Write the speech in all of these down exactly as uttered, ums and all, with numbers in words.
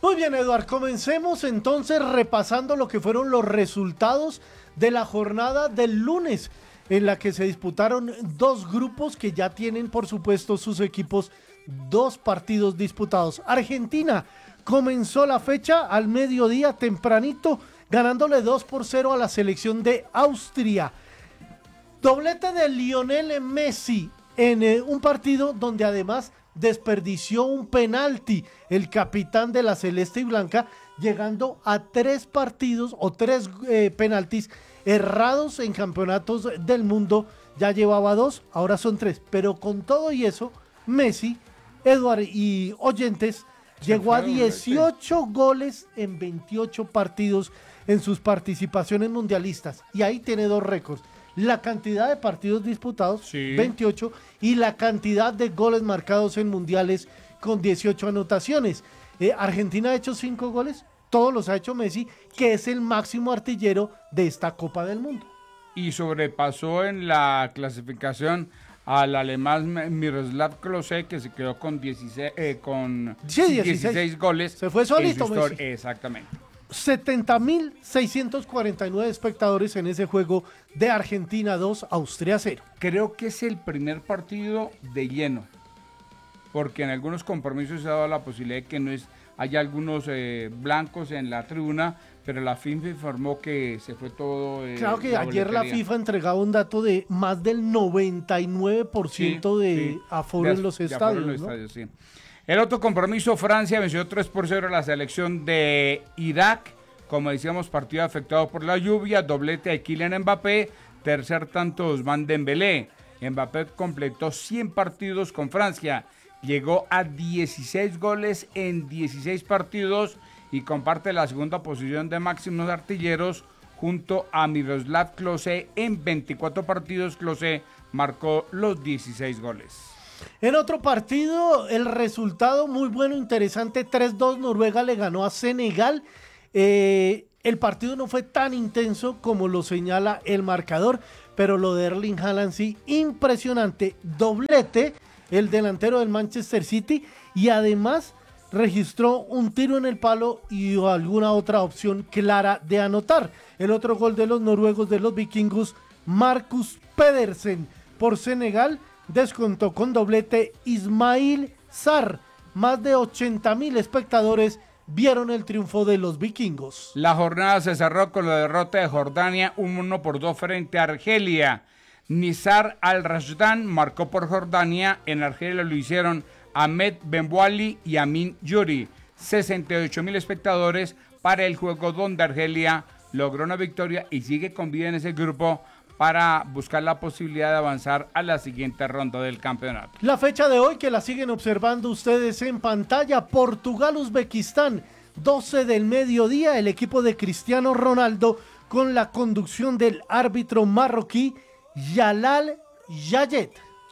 Muy bien, Eduard, comencemos entonces repasando lo que fueron los resultados de la jornada del lunes, en la que se disputaron dos grupos que ya tienen, por supuesto, sus equipos, dos partidos disputados. Argentina comenzó la fecha al mediodía tempranito, ganándole dos por cero a la selección de Austria. Doblete de Lionel Messi en eh, un partido donde además desperdició un penalti el capitán de la Celeste y Blanca, llegando a tres partidos o tres eh, penaltis errados en campeonatos del mundo. Ya llevaba dos, ahora son tres, pero con todo y eso, Messi, Eduard y oyentes, Se llegó a dieciocho goles en veintiocho partidos en sus participaciones mundialistas, y ahí tiene dos récords: la cantidad de partidos disputados, sí. veintiocho, y la cantidad de goles marcados en mundiales con dieciocho anotaciones. Eh, Argentina ha hecho cinco goles, todos los ha hecho Messi, que es el máximo artillero de esta Copa del Mundo. Y sobrepasó en la clasificación al alemán Miroslav Klose, que se quedó con dieciséis, eh, con sí, dieciséis. dieciséis goles. Se fue solito Messi. Exactamente. setenta mil seiscientos cuarenta y nueve espectadores en ese juego de Argentina dos, Austria cero. Creo que es el primer partido de lleno, porque en algunos compromisos se ha dado la posibilidad de que no es, haya algunos eh, blancos en la tribuna, pero la FIFA informó que se fue todo. Eh, claro que la ayer la FIFA entregaba un dato de más del noventa y nueve por ciento sí, de sí. aforo de, en los estadios. En los ¿no? estadios sí. El otro compromiso, Francia venció tres por cero a la selección de Irak. Como decíamos, partido afectado por la lluvia, doblete de Kylian Mbappé, tercer tanto Ousmane Dembélé. Mbappé completó cien partidos con Francia, llegó a dieciséis goles en dieciséis partidos y comparte la segunda posición de máximos artilleros junto a Miroslav Klose. En veinticuatro partidos, Klose marcó los dieciséis goles. En otro partido, el resultado muy bueno, interesante, tres dos, Noruega le ganó a Senegal. Eh, el partido no fue tan intenso como lo señala el marcador, pero lo de Erling Haaland sí, impresionante, doblete, el delantero del Manchester City, y además registró un tiro en el palo y alguna otra opción clara de anotar. El otro gol de los noruegos, de los vikingos, Marcus Pedersen por Senegal, descontó con doblete Ismail Sarr. Más de ochenta mil espectadores vieron el triunfo de los vikingos. La jornada se cerró con la derrota de Jordania uno por dos frente a Argelia. Nizar Al-Rashdan marcó por Jordania. En Argelia lo hicieron Ahmed Benwali y Amin Yuri. sesenta y ocho mil espectadores para el juego donde Argelia logró una victoria y sigue con vida en ese grupo para buscar la posibilidad de avanzar a la siguiente ronda del campeonato. La fecha de hoy, que la siguen observando ustedes en pantalla: Portugal-Uzbekistán, doce del mediodía, el equipo de Cristiano Ronaldo con la conducción del árbitro marroquí Yalal Yayet.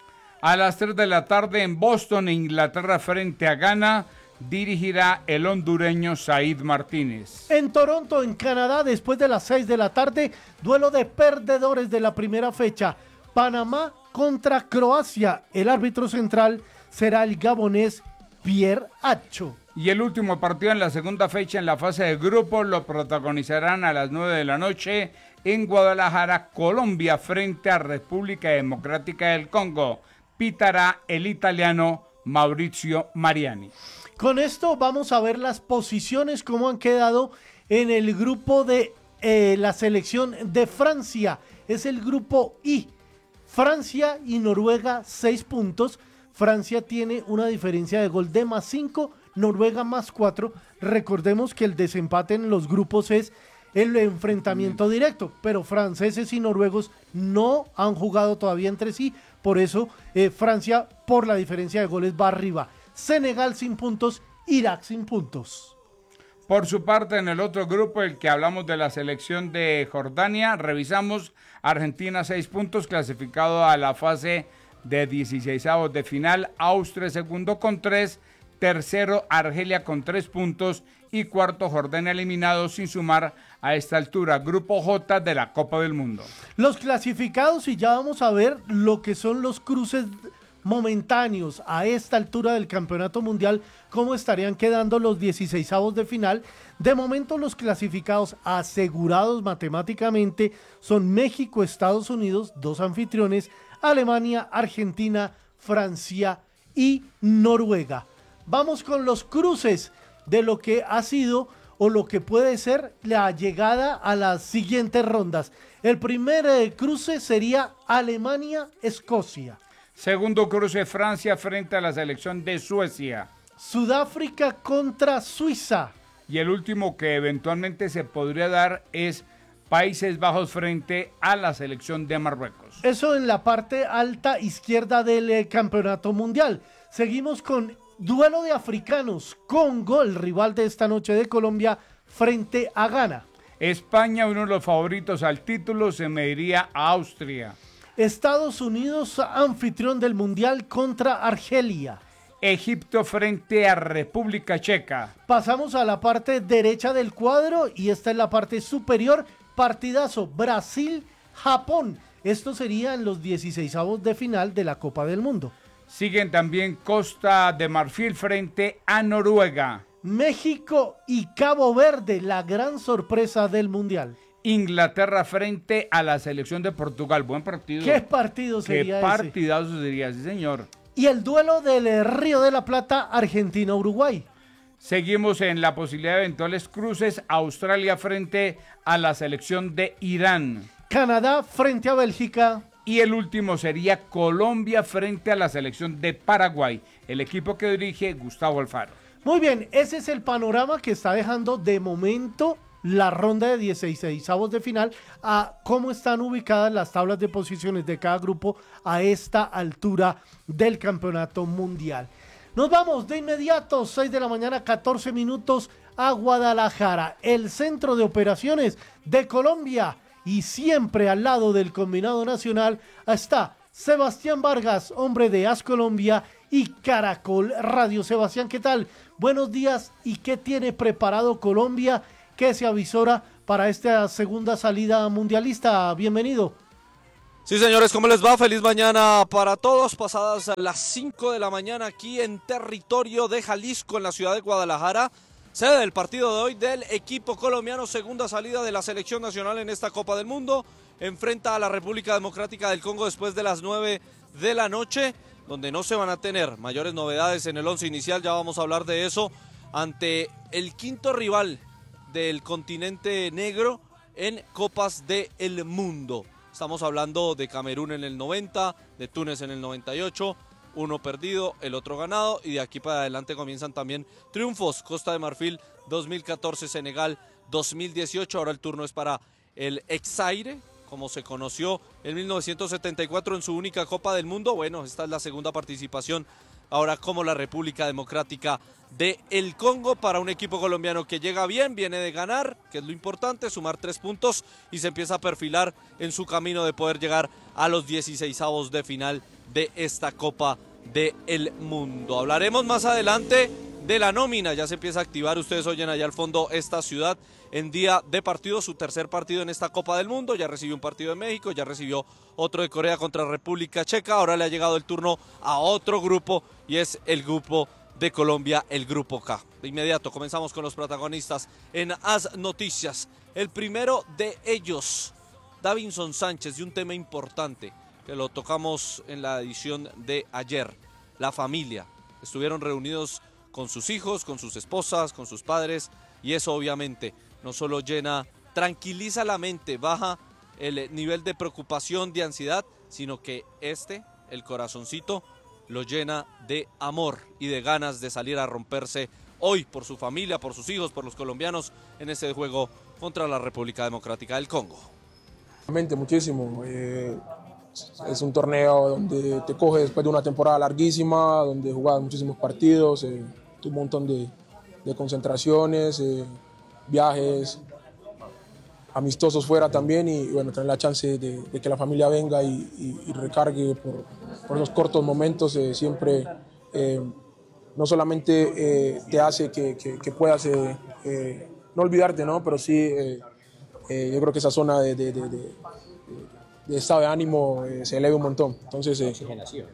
A las tres de la tarde en Boston, Inglaterra frente a Ghana, dirigirá el hondureño Said Martínez. En Toronto, en Canadá, después de las seis de la tarde, duelo de perdedores de la primera fecha: Panamá contra Croacia. El árbitro central será el gabonés Pierre Acho. Y el último partido en la segunda fecha en la fase de grupo lo protagonizarán a las nueve de la noche en Guadalajara, Colombia, frente a República Democrática del Congo. Pitará el italiano Maurizio Mariani. Con esto vamos a ver las posiciones, cómo han quedado en el grupo de eh, la selección de Francia. Es el grupo I. Francia y Noruega, seis puntos. Francia tiene una diferencia de gol de más cinco, Noruega más cuatro. Recordemos que el desempate en los grupos es el enfrentamiento directo, pero franceses y noruegos no han jugado todavía entre sí. Por eso eh, Francia, por la diferencia de goles, va arriba. Senegal sin puntos, Irak sin puntos. Por su parte, en el otro grupo, el que hablamos de la selección de Jordania, revisamos Argentina seis puntos, clasificado a la fase de dieciseisavos de final, Austria segundo con tres, tercero Argelia con tres puntos y cuarto Jordania eliminado sin sumar a esta altura. Grupo J de la Copa del Mundo. Los clasificados, y ya vamos a ver lo que son los cruces momentáneos a esta altura del campeonato mundial, cómo estarían quedando los dieciseisavos de final. De momento los clasificados asegurados matemáticamente son México, Estados Unidos, dos anfitriones, Alemania, Argentina, Francia y Noruega. Vamos con los cruces de lo que ha sido o lo que puede ser la llegada a las siguientes rondas. El primer eh, cruce sería Alemania-Escocia. Segundo cruce, Francia frente a la selección de Suecia. Sudáfrica contra Suiza. Y el último que eventualmente se podría dar es Países Bajos frente a la selección de Marruecos. Eso en la parte alta izquierda del eh, campeonato mundial. Seguimos con duelo de africanos. Congo, el rival de esta noche de Colombia, frente a Ghana. España, uno de los favoritos al título, se mediría a Austria. Estados Unidos, anfitrión del mundial, contra Argelia. Egipto frente a República Checa. Pasamos a la parte derecha del cuadro y esta es la parte superior. Partidazo, Brasil-Japón. Esto sería en los dieciseisavos de final de la Copa del Mundo. Siguen también Costa de Marfil frente a Noruega. México y Cabo Verde, la gran sorpresa del mundial. Inglaterra frente a la selección de Portugal. Buen partido. ¿Qué partido sería ese? ¿Qué partidazo ese? sería ese, señor? Y el duelo del Río de la Plata, Argentina-Uruguay. Seguimos en la posibilidad de eventuales cruces. Australia frente a la selección de Irán. Canadá frente a Bélgica. Y el último sería Colombia frente a la selección de Paraguay, el equipo que dirige Gustavo Alfaro. Muy bien, ese es el panorama que está dejando de momento la ronda de dieciseisavos de final, a cómo están ubicadas las tablas de posiciones de cada grupo a esta altura del campeonato mundial. Nos vamos de inmediato, seis de la mañana, catorce minutos, a Guadalajara, el centro de operaciones de Colombia, y siempre al lado del combinado nacional está Sebastián Vargas, hombre de As Colombia y Caracol Radio. Sebastián, ¿qué tal? Buenos días, ¿y qué tiene preparado Colombia? ¿Qué se avisora para esta segunda salida mundialista? Bienvenido. Sí, señores, ¿cómo les va? Feliz mañana para todos. Pasadas las cinco de la mañana aquí en territorio de Jalisco, en la ciudad de Guadalajara, sede del partido de hoy del equipo colombiano, segunda salida de la selección nacional en esta Copa del Mundo. Enfrenta a la República Democrática del Congo después de las nueve de la noche, donde no se van a tener mayores novedades en el once inicial, ya vamos a hablar de eso, ante el quinto rival del continente negro en Copas del Mundo. Estamos hablando de Camerún en el noventa, de Túnez en el noventa y ocho, uno perdido, el otro ganado, y de aquí para adelante comienzan también triunfos. Costa de Marfil dos mil catorce, Senegal dos mil dieciocho, ahora el turno es para el Exaire, como se conoció en mil novecientos setenta y cuatro en su única Copa del Mundo. Bueno, esta es la segunda participación ahora como la República Democrática de el Congo, para un equipo colombiano que llega bien, viene de ganar, que es lo importante, sumar tres puntos, y se empieza a perfilar en su camino de poder llegar a los dieciseisavos de final de esta Copa del Mundo. Hablaremos más adelante de la nómina, ya se empieza a activar, ustedes oyen allá al fondo esta ciudad en día de partido, su tercer partido en esta Copa del Mundo, ya recibió un partido de México, ya recibió otro de Corea contra República Checa, ahora le ha llegado el turno a otro grupo y es el grupo de Colombia, el grupo K. De inmediato comenzamos con los protagonistas en As Noticias. El primero de ellos, Davinson Sánchez, de un tema importante que lo tocamos en la edición de ayer, la familia. Estuvieron reunidos con sus hijos, con sus esposas, con sus padres, y eso obviamente no solo llena, tranquiliza la mente, baja el nivel de preocupación, de ansiedad, sino que este, el corazoncito, lo llena de amor y de ganas de salir a romperse hoy por su familia, por sus hijos, por los colombianos en ese juego contra la República Democrática del Congo. Realmente muchísimo. Eh, es un torneo donde te coge después de una temporada larguísima, donde jugabas muchísimos partidos, eh, un montón de, de concentraciones, eh, viajes amistosos fuera también, y bueno, tener la chance de, de que la familia venga y, y, y recargue por, por esos cortos momentos, eh, siempre eh, no solamente eh, te hace que, que, que puedas eh, eh, no olvidarte, ¿no? Pero sí, eh, eh, yo creo que esa zona de, de, de, de, de estado de ánimo eh, se eleva un montón. Entonces, eh,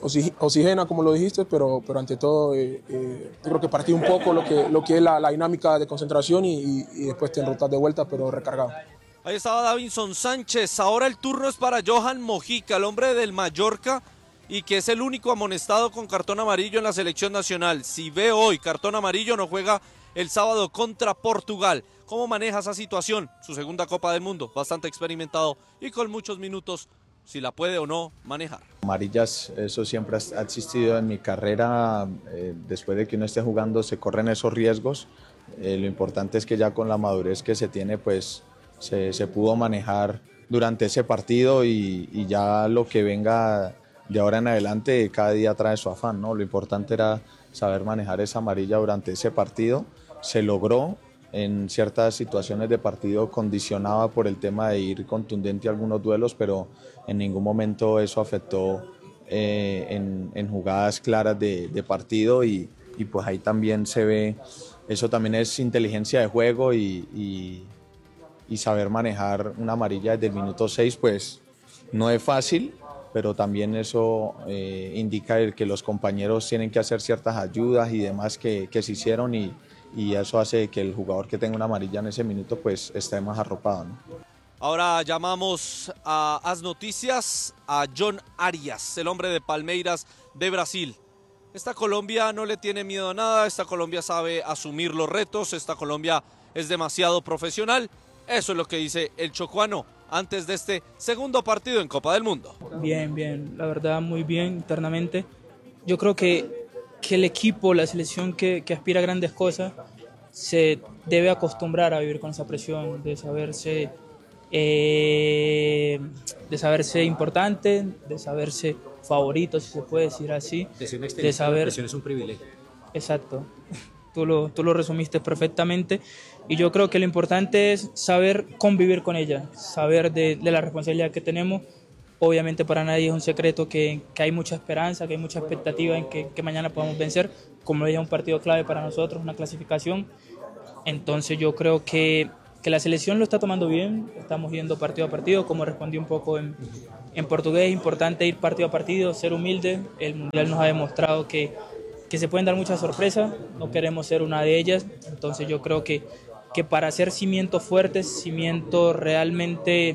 oxigena, como lo dijiste, pero, pero ante todo eh, eh, yo creo que partí un poco lo que, lo que es la, la dinámica de concentración y, y, y después te enrotas de vuelta, pero recargado. Ahí estaba Davinson Sánchez. Ahora el turno es para Johan Mojica, el hombre del Mallorca, y que es el único amonestado con cartón amarillo en la selección nacional. Si ve hoy cartón amarillo, no juega el sábado contra Portugal. ¿Cómo maneja esa situación? Su segunda Copa del Mundo, bastante experimentado y con muchos minutos, si la puede o no manejar. Amarillas, eso siempre ha existido en mi carrera. Eh, después de que uno esté jugando se corren esos riesgos. Eh, lo importante es que ya con la madurez que se tiene, pues se, se pudo manejar durante ese partido y, y ya lo que venga de ahora en adelante cada día trae su afán, ¿no? Lo importante era saber manejar esa amarilla durante ese partido. Se logró. En ciertas situaciones de partido condicionaba por el tema de ir contundente a algunos duelos, pero en ningún momento eso afectó eh, en, en jugadas claras de, de partido y, y pues ahí también se ve, eso también es inteligencia de juego y, y, y saber manejar una amarilla desde el minuto seis, pues no es fácil, pero también eso eh, indica el que los compañeros tienen que hacer ciertas ayudas y demás que, que se hicieron y y eso hace que el jugador que tenga una amarilla en ese minuto pues esté más arropado, ¿no? Ahora llamamos a As Noticias a John Arias, el hombre de Palmeiras de Brasil. Esta Colombia no le tiene miedo a nada, esta Colombia sabe asumir los retos, esta Colombia es demasiado profesional. Eso es lo que dice el chocuano antes de este segundo partido en Copa del Mundo. Bien, bien, la verdad muy bien internamente. Yo creo que que el equipo, la selección que, que aspira a grandes cosas, se debe acostumbrar a vivir con esa presión, de saberse, eh, de saberse importante, de saberse favorito, si se puede decir así. De saber, la presión es un privilegio. Exacto, tú lo, tú lo resumiste perfectamente. Y yo creo que lo importante es saber convivir con ella, saber de, de la responsabilidad que tenemos. Obviamente para nadie es un secreto que, que hay mucha esperanza, que hay mucha expectativa en que, que mañana podamos vencer. Como ya es un partido clave para nosotros, una clasificación. Entonces yo creo que, que la selección lo está tomando bien, estamos yendo partido a partido, como respondí un poco en, en portugués, es importante ir partido a partido, ser humilde. El Mundial nos ha demostrado que, que se pueden dar muchas sorpresas, no queremos ser una de ellas. Entonces yo creo que, que para hacer cimientos fuertes, cimientos realmente...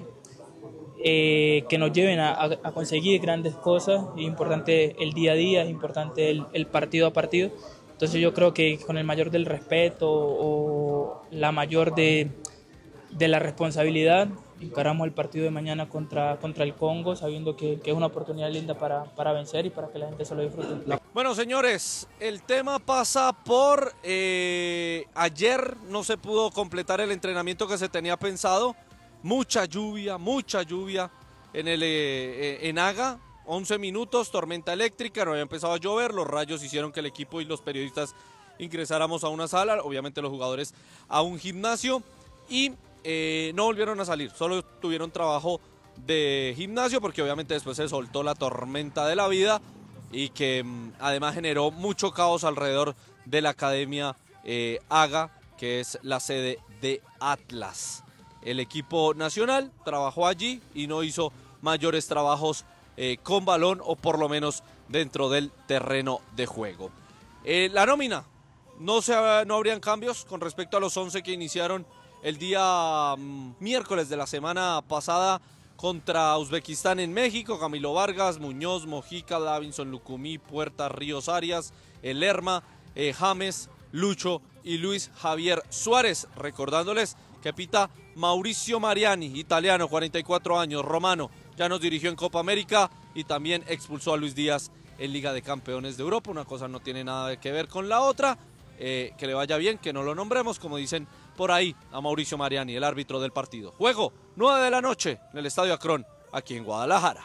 Eh, que nos lleven a, a conseguir grandes cosas, es importante el día a día, es importante el, el partido a partido. Entonces yo creo que con el mayor del respeto o la mayor de, de la responsabilidad encaramos el partido de mañana contra, contra el Congo, sabiendo que, que es una oportunidad linda para, para vencer y para que la gente se lo disfrute. Bueno, señores, el tema pasa por eh, ayer no se pudo completar el entrenamiento que se tenía pensado. Mucha lluvia, mucha lluvia en el eh, en Haga, once minutos, tormenta eléctrica, no había empezado a llover, los rayos hicieron que el equipo y los periodistas ingresáramos a una sala, obviamente los jugadores a un gimnasio y eh, no volvieron a salir, solo tuvieron trabajo de gimnasio porque obviamente después se soltó la tormenta de la vida y que mmm, además generó mucho caos alrededor de la academia eh, Haga, que es la sede de Atlas. El equipo nacional trabajó allí y no hizo mayores trabajos eh, con balón o por lo menos dentro del terreno de juego. Eh, la nómina, no, se, no habrían cambios con respecto a los once que iniciaron el día mmm, miércoles de la semana pasada contra Uzbekistán en México. Camilo Vargas, Muñoz, Mojica, Davinson Lucumí, Puerta, Ríos Arias, El Lerma, eh, James, Lucho y Luis Javier Suárez. Recordándoles que pita Mauricio Mariani, italiano, cuarenta y cuatro años, romano, ya nos dirigió en Copa América y también expulsó a Luis Díaz en Liga de Campeones de Europa. Una cosa no tiene nada que ver con la otra. Eh, que le vaya bien, que no lo nombremos, como dicen por ahí a Mauricio Mariani, el árbitro del partido. Juego, nueve de la noche en el Estadio Akron, aquí en Guadalajara.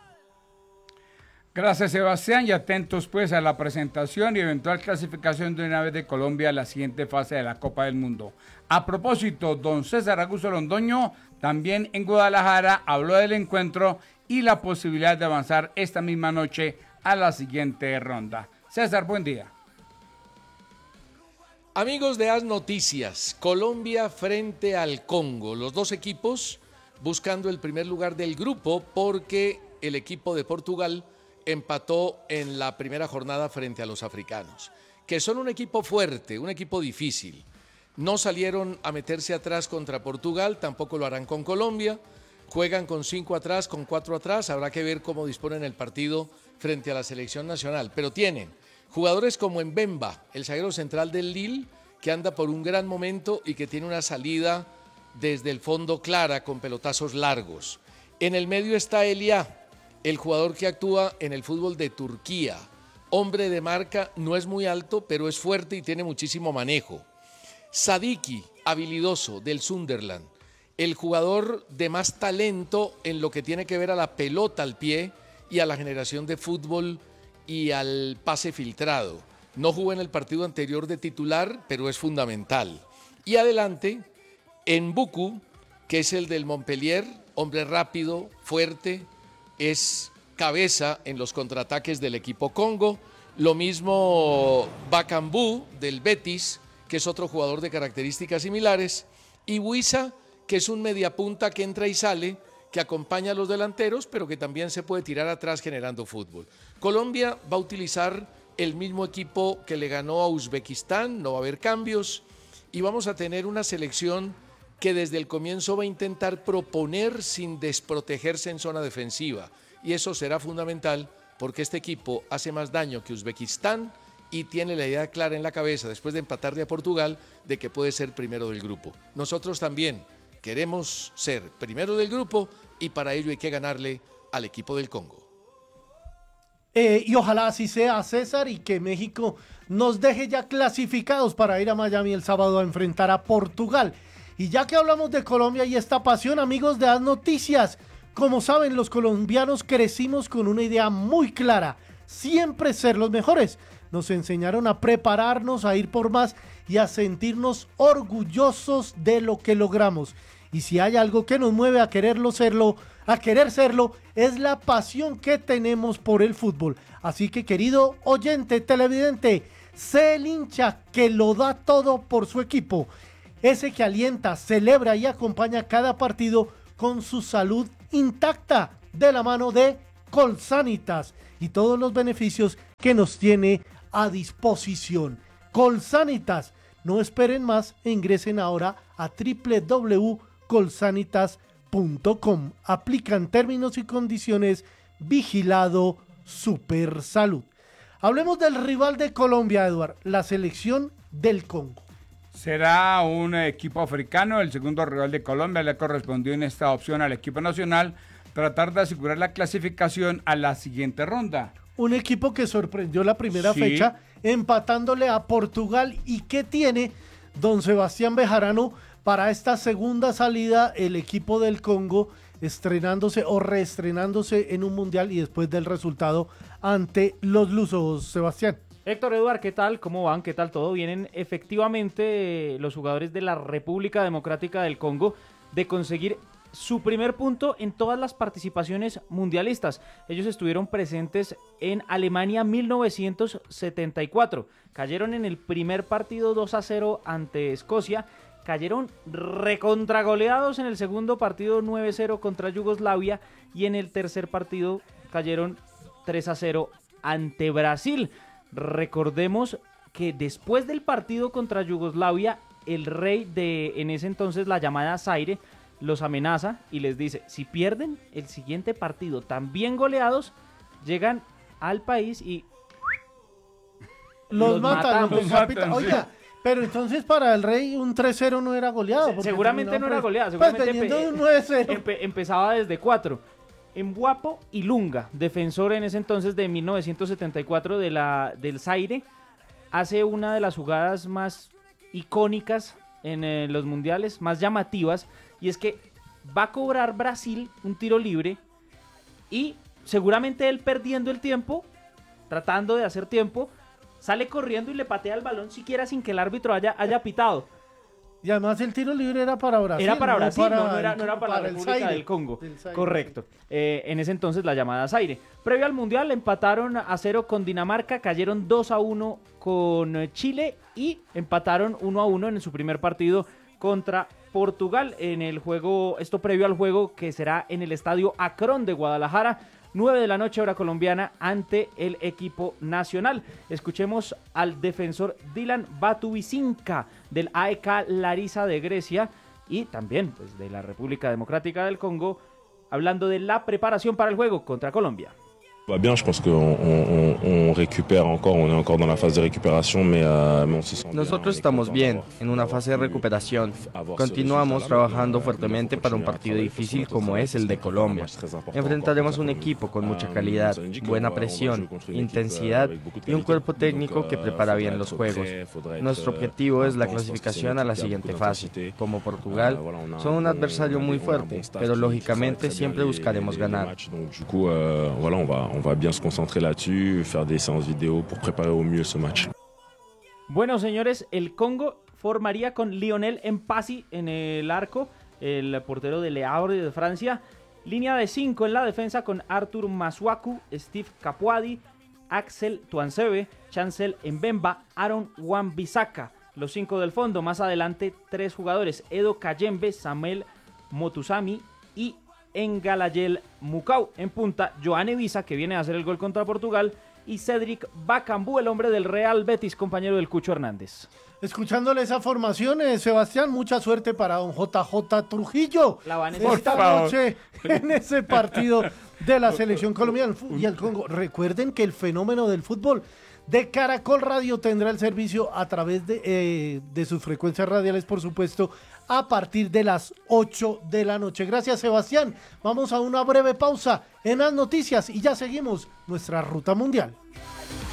Gracias, Sebastián, y atentos pues a la presentación y eventual clasificación de una vez de Colombia a la siguiente fase de la Copa del Mundo. A propósito, don César Augusto Londoño también en Guadalajara habló del encuentro y la posibilidad de avanzar esta misma noche a la siguiente ronda. César, buen día. Amigos de As Noticias, Colombia frente al Congo, los dos equipos buscando el primer lugar del grupo porque el equipo de Portugal empató en la primera jornada frente a los africanos, que son un equipo fuerte, un equipo difícil. No salieron a meterse atrás contra Portugal, tampoco lo harán con Colombia. Juegan con cinco atrás, con cuatro atrás. Habrá que ver cómo disponen el partido frente a la selección nacional. Pero tienen jugadores como Mbemba, el zaguero central del Lille, que anda por un gran momento y que tiene una salida desde el fondo clara con pelotazos largos. En el medio está Elia, el jugador que actúa en el fútbol de Turquía. Hombre de marca, no es muy alto, pero es fuerte y tiene muchísimo manejo. Sadiki, habilidoso, del Sunderland. El jugador de más talento en lo que tiene que ver a la pelota al pie y a la generación de fútbol y al pase filtrado. No jugó en el partido anterior de titular, pero es fundamental. Y adelante, Mbuku, que es el del Montpellier, hombre rápido, fuerte, es cabeza en los contraataques del equipo Congo. Lo mismo Bakambu, del Betis, que es otro jugador de características similares. Y Wissa, que es un mediapunta que entra y sale, que acompaña a los delanteros, pero que también se puede tirar atrás generando fútbol. Colombia va a utilizar el mismo equipo que le ganó a Uzbekistán, no va a haber cambios, y vamos a tener una selección que desde el comienzo va a intentar proponer sin desprotegerse en zona defensiva, y eso será fundamental porque este equipo hace más daño que Uzbekistán y tiene la idea clara en la cabeza, después de empatarle a Portugal, de que puede ser primero del grupo. Nosotros también queremos ser primero del grupo y para ello hay que ganarle al equipo del Congo. Eh, y ojalá así sea, César, y que México nos deje ya clasificados para ir a Miami el sábado a enfrentar a Portugal. Y ya que hablamos de Colombia y esta pasión, amigos de Haz Noticias, como saben, los colombianos crecimos con una idea muy clara: siempre ser los mejores. Nos enseñaron a prepararnos, a ir por más y a sentirnos orgullosos de lo que logramos. Y si hay algo que nos mueve a quererlo serlo, a querer serlo, es la pasión que tenemos por el fútbol. Así que, querido oyente, televidente, sé el hincha que lo da todo por su equipo. Ese que alienta, celebra y acompaña cada partido con su salud intacta, de la mano de Colsanitas y todos los beneficios que nos tiene a disposición. Colsanitas, no esperen más e ingresen ahora a doble u doble u doble u punto colsanitas punto com. Aplican términos y condiciones. Vigilado Supersalud. Hablemos del rival de Colombia, Eduard, la selección del Congo. Será un equipo africano, el segundo rival de Colombia. Le correspondió en esta opción al equipo nacional tratar de asegurar la clasificación a la siguiente ronda. Un equipo que sorprendió la primera Sí. fecha empatándole a Portugal. ¿Y qué tiene don Sebastián Bejarano para esta segunda salida? El equipo del Congo estrenándose o reestrenándose en un mundial y después del resultado ante los lusos, Sebastián. Héctor, Eduard, ¿qué tal? ¿Cómo van? ¿Qué tal todo? Vienen efectivamente eh, los jugadores de la República Democrática del Congo de conseguir su primer punto en todas las participaciones mundialistas. Ellos estuvieron presentes en Alemania mil novecientos setenta y cuatro. Cayeron en el primer partido dos a cero ante Escocia. Cayeron recontragoleados en el segundo partido nueve a cero contra Yugoslavia. Y en el tercer partido cayeron tres a cero ante Brasil. Recordemos que después del partido contra Yugoslavia, el rey de en ese entonces la llamada Zaire los amenaza y les dice: si pierden el siguiente partido también goleados, llegan al país y Los, los matan, matan, los los decapitan. matan, sí. Oiga, pero entonces para el rey un tres cero no era goleado. porque seguramente no terminaba era por- goleada, Pues seguramente teniendo empe- un nueve cero. empe- empezaba desde cuatro. Mbuapo y Lunga, defensor en ese entonces de mil novecientos setenta y cuatro de la, del Zaire, hace una de las jugadas más icónicas en eh, los mundiales, más llamativas, y es que va a cobrar Brasil un tiro libre y seguramente él perdiendo el tiempo, tratando de hacer tiempo, sale corriendo y le patea el balón siquiera sin que el árbitro haya, haya pitado. Y además el tiro libre era para Brasil. Era para no Brasil, no, no era, el- no era para, la el República Zaire. del Congo. Del Zaire, Correcto. Eh, en ese entonces la llamada Zaire. Previo al Mundial empataron a cero con Dinamarca, cayeron dos a uno con eh, Chile y empataron uno a uno en su primer partido contra Portugal en el juego, esto previo al juego que será en el Estadio Akron de Guadalajara. nueve de la noche hora colombiana ante el equipo nacional. Escuchemos al defensor Dilan Batubisinka del A E K Larisa de Grecia y también pues, de la República Democrática del Congo, hablando de la preparación para el juego contra Colombia. Va bien, je pense qu'on on, on récupère encore, on est encore dans la phase de récupération, mais, euh, mais on se sent bien. Nosotros estamos bien, en una fase de recuperación. Continuamos trabajando fuertemente para un partido difícil como es el de Colombia. Enfrentaremos un equipo con mucha calidad, buena presión, intensidad y un cuerpo técnico que prepara bien los juegos. Nuestro objetivo es la clasificación a la siguiente fase. Como Portugal, son un adversario muy fuerte, pero lógicamente siempre buscaremos ganar. On va bien se concentrer là-dessus, faire des séances vidéo pour préparer au mieux ce match. Bueno, señores, el Congo formaría con Lionel Mpasi en el arco, el portero de Le Havre de Francia. Línea de cinco en la defensa con Arthur Masuaku, Steve Capuadi, Axel Tuansebe, Chancel Mbemba, Aaron Wan-Bissaka. Los cinco del fondo, más adelante tres jugadores, Edo Kayembe, Samuel Motusami y Engalayel Mukau. En punta, Joan Evisa, que viene a hacer el gol contra Portugal, y Cedric Bakambu, el hombre del Real Betis, compañero del Cucho Hernández. Escuchándole esa formación, eh, Sebastián, mucha suerte para don J J Trujillo La van esta noche en ese partido de la selección colombiana y el Congo. Recuerden que el fenómeno del fútbol de Caracol Radio tendrá el servicio a través de, eh, de sus frecuencias radiales, por supuesto, a partir de las ocho de la noche. Gracias, Sebastián. Vamos a una breve pausa en las noticias y ya seguimos nuestra ruta mundial.